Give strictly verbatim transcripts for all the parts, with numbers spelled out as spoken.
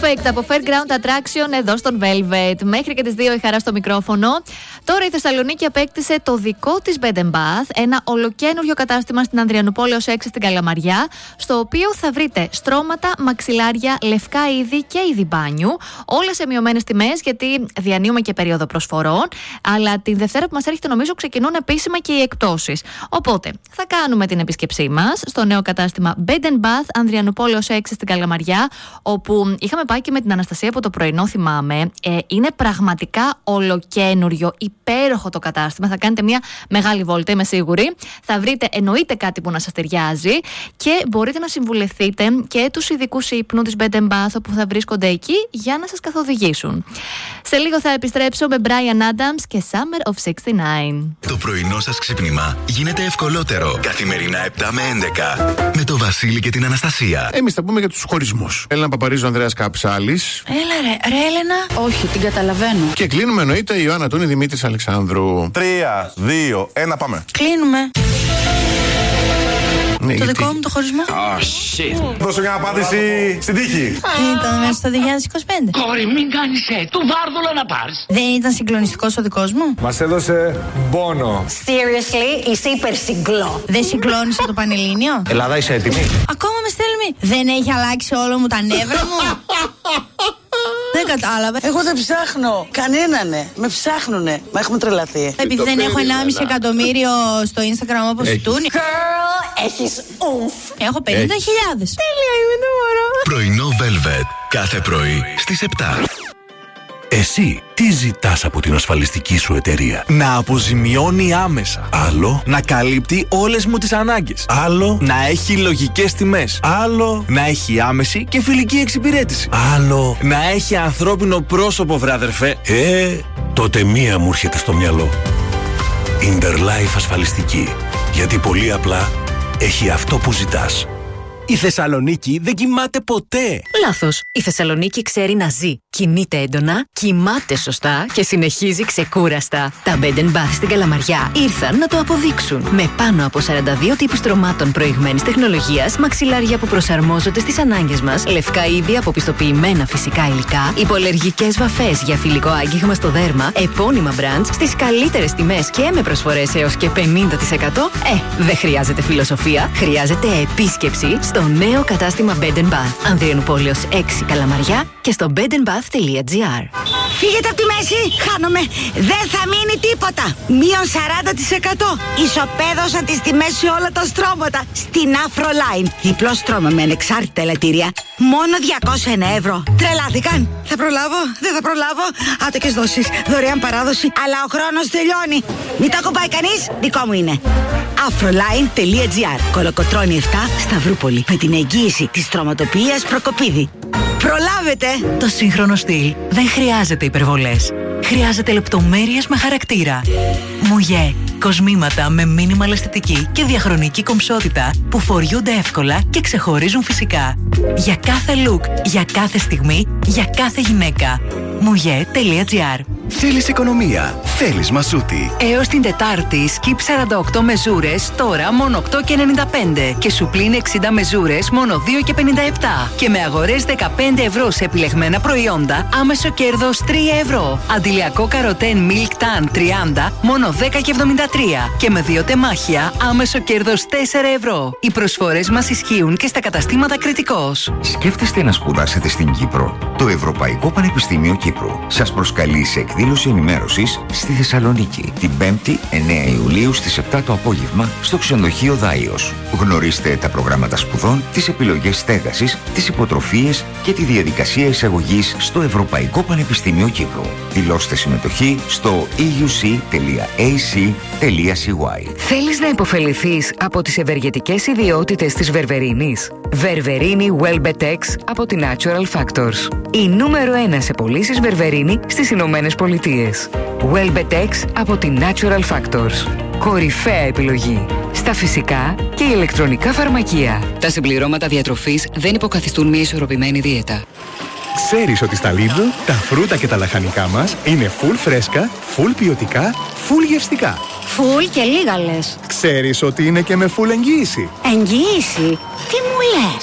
Perfect από Fairground Attraction εδώ στον Velvet. Μέχρι και τις δύο η Χαρά στο μικρόφωνο. Τώρα η Θεσσαλονίκη απέκτησε το δικό της Bed and Bath, ένα ολοκένουργιο κατάστημα στην Ανδριανούπολη ως έξι στην Καλαμαριά, στο οποίο θα βρείτε στρώματα, μαξιλάρια, λευκά είδη και είδη μπάνιου, όλα σε μειωμένες τιμές, γιατί διανύουμε και περίοδο προσφορών. Αλλά την Δευτέρα που μας έρχεται, νομίζω, ξεκινούν επίσημα και οι εκπτώσεις. Οπότε θα κάνουμε την επίσκεψή μας στο νέο κατάστημα Bed and Bath, Ανδριανούπολη ως έξι στην Καλαμαριά, όπου είχαμε πάει και με την Αναστασία από το πρωινό, θυμάμαι. Ε, είναι πραγματικά ολοκένουργιο, υπέροχο το κατάστημα. Θα κάνετε μια μεγάλη βόλτα, είμαι σίγουρη. Θα βρείτε εννοείται κάτι που να σας ταιριάζει και μπορείτε να συμβουλευτείτε και τους ειδικούς ύπνου της Bed and Bath που θα βρίσκονται εκεί για να σας καθοδηγήσουν. Σε λίγο θα επιστρέψω με Brian Adams και Summer of εξήντα εννιά. Το πρωινό σας ξύπνημα γίνεται ευκολότερο. Καθημερινά επτά με έντεκα με το Βασίλη και την Αναστασία. Εμείς θα πούμε για τους χωρισμούς. Έλληνα Παπαρίζου, Ανδρέας Καψάλης. Έλα ρε, ρε Έλενα. Όχι, την καταλαβαίνω. Και κλείνουμε εννοείται η Ιωάννα Τούνη, Δημήτρης Αλεξάνδρου. Τρία, δύο, ένα, πάμε. Κλείνουμε. Ναι, το γιατί... δικό μου το χωρισμό. Oh, shit. Δώσω μια απάντηση στην τύχη. Ήταν μέσα στο δύο χιλιάδες είκοσι πέντε. Κόρη, μην κάνεις ε, του βάρδουλο να πάρεις. Δεν ήταν συγκλονιστικός ο δικός μου. Μας έδωσε πόνο. Seriously, είσαι υπερσυγκλό. Δεν συγκλώνησε το Πανελλήνιο. Ελλάδα, είσαι έτοιμη? Ακόμα με στέλνει. Δεν έχει αλλάξει όλο μου τα νεύρα μου. Δεν κατάλαβε. Εγώ δεν ψάχνω. Κανένανε. Με ψάχνουνε. Μα έχουμε τρελαθεί. Επειδή δεν έχω ενάμιση εκατομμύριο στο Instagram όπως η Τούνη. Girl, έχεις ούμφ. Έχω πενήντα χιλιάδες. Τέλεια, είμαι το μωρό. Πρωινό Velvet. Κάθε πρωί στις επτά. Εσύ τι ζητάς από την ασφαλιστική σου εταιρεία? Να αποζημιώνει άμεσα. Άλλο? Να καλύπτει όλες μου τις ανάγκες. Άλλο? Να έχει λογικές τιμές. Άλλο? Να έχει άμεση και φιλική εξυπηρέτηση. Άλλο? Να έχει ανθρώπινο πρόσωπο, βρε αδερφέ. Ε, τότε μία μου έρχεται στο μυαλό. Interlife ασφαλιστική. Γιατί πολύ απλά έχει αυτό που ζητάς. Η Θεσσαλονίκη δεν κοιμάται ποτέ. Λάθος. Η Θεσσαλονίκη ξέρει να ζει. Κινείται έντονα, κοιμάται σωστά και συνεχίζει ξεκούραστα. Τα Bed and Bath στην Καλαμαριά ήρθαν να το αποδείξουν. Με πάνω από σαράντα δύο τύπους τρομάτων προηγμένης τεχνολογίας, μαξιλάρια που προσαρμόζονται στις ανάγκες μας, λευκά είδη από πιστοποιημένα φυσικά υλικά, υπολεργικές βαφές για φιλικό άγγιγμα στο δέρμα, επώνυμα brands στις καλύτερες τιμές και με προσφορές έως και πενήντα τοις εκατό. Ε, δεν χρειάζεται φιλοσοφία, χρειάζεται επίσκεψη στο νέο κατάστημα Bed and Bath. Ανδριανουπόλεως έξι Καλαμαριά και στο bed and bath τελεία gr. Φύγετε από τη μέση, χάνομαι. Δεν θα μείνει τίποτα. Μείον σαράντα τοις εκατό. Ισοπαίδωσα τις τιμές σε όλα τα στρώματα. Στην Afroline. Διπλό στρώμα με ανεξάρτητα ελαττήρια. Μόνο διακόσια ένα ευρώ. Τρελάθηκαν. Θα προλάβω, δεν θα προλάβω. Άτοκες δόσεις, δωρεάν παράδοση. Αλλά ο χρόνος τελειώνει. Μην τα κουπάει κανείς, δικό μου είναι. Afroline τελεία gr. Κολοκοτρώνη επτά, Σταυρούπολη. Με την εγγύηση της στρωματοποιίας Προκοπίδη. Προλάβετε! Το σύγχρονο στυλ δεν χρειάζεται υπερβολές. Χρειάζεται λεπτομέρειες με χαρακτήρα. Μουγέ. Κοσμήματα με μίνιμαλ αισθητική και διαχρονική κομψότητα που φοριούνται εύκολα και ξεχωρίζουν φυσικά. Για κάθε look, για κάθε στιγμή, για κάθε γυναίκα. μουγέ τελεία gr. Θέλεις οικονομία? Θέλεις Μασούτη? Έως την Τετάρτη, σκιπ σαράντα οκτώ μεζούρες, τώρα μόνο οκτώ και ενενήντα πέντε και σου πλην εξήντα μεζούρες, μόνο δύο και πενήντα επτά. Και με αγορές δεκαπέντε ευρώ σε επιλεγμένα προϊόντα, άμεσο κέρδος τρία ευρώ. Αντιλιακό καροτέν Milk Tan τριάντα, μόνο δέκα και εβδομήντα τρία. Και με δύο τεμάχια, άμεσο κέρδος τέσσερα ευρώ. Οι προσφορές μας ισχύουν και στα καταστήματα Κρητικός. Σκέφτεστε να σπουδάσετε στην Κύπρο? Το Ευρωπαϊκό Πανεπιστήμιο Κύπρου σας προσκαλεί σε εκδήλωση ενημέρωσης στη Θεσσαλονίκη την πέμπτη εννέα Ιουλίου στις επτά το απόγευμα στο ξενοδοχείο Δάιος. Γνωρίστε τα προγράμματα σπουδών, τις επιλογές στέγασης, τις υποτροφίες και τη διαδικασία εισαγωγής στο Ευρωπαϊκό Πανεπιστήμιο Κύπρου. Δηλώστε συμμετοχή στο e u c τελεία a c τελεία c y. Θέλεις να υποφεληθείς από τις ευεργετικές ιδιότητες της Βερβερίνης? Βερβερίνη Welbetex από την Natural Factors. Η νούμερο ένα σε πωλήσεις Βερβερίνη στις Ηνωμένες Πολιτείες. Welbetex από την Natural Factors. Κορυφαία επιλογή στα φυσικά και ηλεκτρονικά φαρμακεία. Τα συμπληρώματα διατροφής δεν υποκαθιστούν μια ισορροπημένη δίαιτα. Ξέρεις ότι στα Lidl τα φρούτα και τα λαχανικά μας είναι full φρέσκα, full ποιοτικά, full γευστικά. Full και λίγα λες. Ξέρεις ότι είναι και με full εγγύηση. Εγγύηση? Τι μου λες?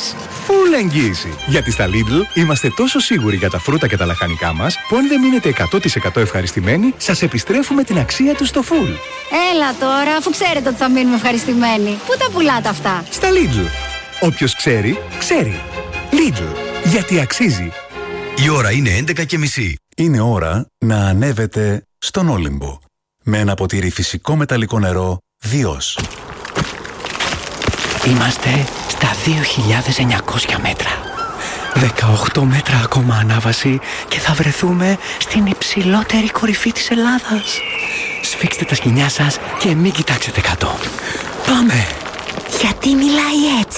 Full εγγύηση. Γιατί στα Lidl είμαστε τόσο σίγουροι για τα φρούτα και τα λαχανικά μας, που αν δεν μείνετε εκατό τοις εκατό ευχαριστημένοι, σας επιστρέφουμε την αξία τους στο full. Έλα τώρα, αφού ξέρετε ότι θα μείνουμε ευχαριστημένοι. Πού τα πουλάτε αυτά? Στα Lidl. Όποιος ξέρει, ξέρει. Lidl. Γιατί αξίζει. Η ώρα είναι έντεκα και μισή. Είναι ώρα να ανέβετε στον Όλυμπο. Με ένα ποτήρι φυσικό μεταλλικό νερό Διός. Είμαστε στα δύο χιλιάδες εννιακόσια μέτρα. δεκαοκτώ μέτρα ακόμα ανάβαση και θα βρεθούμε στην υψηλότερη κορυφή της Ελλάδας. Σφίξτε τα σκοινιά σας και μην κοιτάξετε κάτω. Πάμε! Γιατί μιλάει έτσι?